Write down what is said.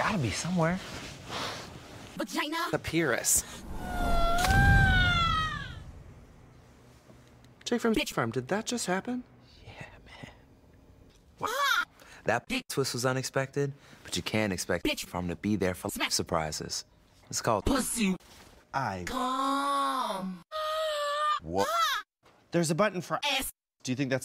Gotta be somewhere. Vagina. The Pyrrhus. Jake from Bitch Farm, did that just happen? Yeah, man. That twist was unexpected, but you can't expect Bitch Farm to be there for surprises. It's called Pussy. What? There's a button for Ass. Do you think that's